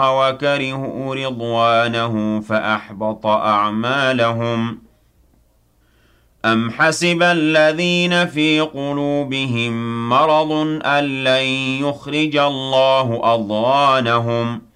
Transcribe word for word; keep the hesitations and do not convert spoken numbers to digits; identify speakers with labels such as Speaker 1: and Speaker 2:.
Speaker 1: وكرهوا رضوانه فأحبط أعمالهم أم حسب الذين في قلوبهم مرض أن لن يخرج الله أضغانهم